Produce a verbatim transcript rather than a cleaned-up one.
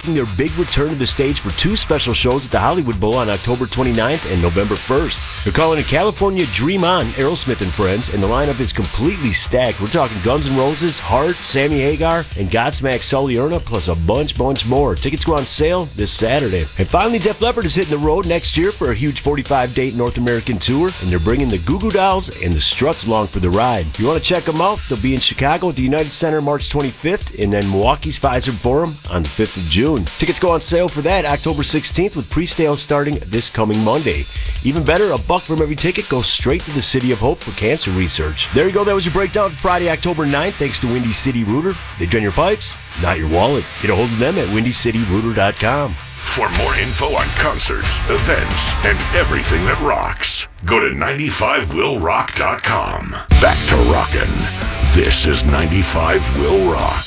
making their big return to the stage for two special shows at the Hollywood Bowl on October twenty-ninth and November first. They're calling it California Dream On, Aerosmith and Friends, and the lineup is completely stacked. We're talking Guns N' Roses, Heart, Sammy Hagar, and Godsmack Sully Erna, plus a bunch, bunch more. Tickets go on sale this Saturday. And finally, Def Leppard is hitting the road next year for a huge forty-five date North American tour, and they're bringing the Goo Goo Dolls and the Struts along for the ride. If you want to check them out, they'll be in Chicago at the United Center March twenty-fifth, and then Milwaukee's Pfizer Forum on the fifth of June. Tickets go on sale for that October sixteenth, with pre-sales starting this coming Monday. Even better, a buck from every ticket goes straight to the City of Hope for cancer research. There you go. That was your breakdown for Friday, October ninth. Thanks to Windy City Rooter. They drain your pipes, not your wallet. Get a hold of them at windy city rooter dot com. For more info on concerts, events, and everything that rocks, go to ninety-five will rock dot com. Back to rockin'. This is ninety-five Will Rock.